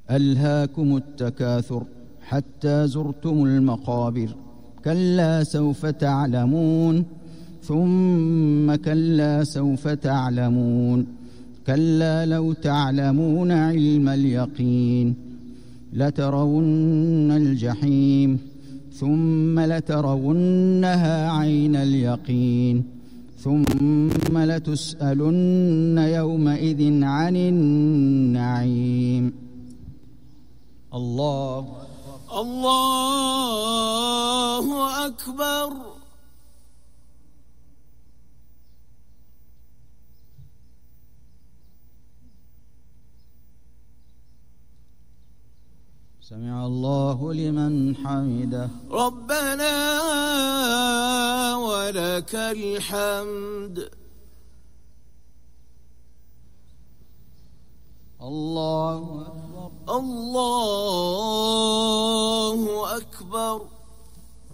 ألهاكم التكاثر حتى زرتم المقابر كلا سوف تعلمون ثم كلا سوف تعلمون كلا لو تعلمون علم اليقين لترون الجحيم ثم لترونها عين اليقين ثم لتسألن يومئذ عن النعيم. الله أكبر. سمع الله لمن حمده. ربنا ولك الحمد. الله أكبر. الله أكبر.